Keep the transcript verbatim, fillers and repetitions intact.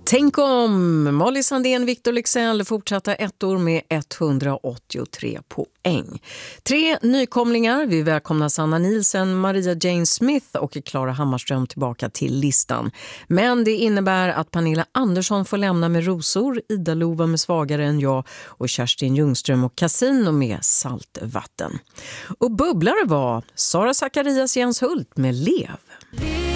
Tänk om Molly Sandén, Victor Leksell fortsatta ettor med etthundraåttiotre poäng. Tre nykomlingar. Vi välkomnar Sanna Nielsen, Maria Jane Smith och Klara Hammarström tillbaka till listan. Men det innebär att Pernilla Andersson får lämna med rosor, Ida Lova med Svagare än jag och Kerstin Ljungström och Casino med Saltvatten. Och bubblare var Sara Zacharias Jens Hult med Lev.